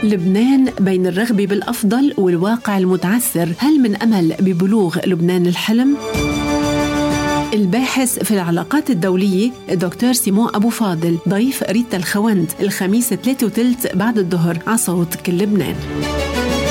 لبنان بين الرغبة بالأفضل والواقع المتعثر، هل من أمل ببلوغ لبنان الحلم؟ الباحث في العلاقات الدولية دكتور سيمون أبو فاضل ضيف ريتا الخوند الخميس 3:03 بعد الظهر على صوت كل لبنان.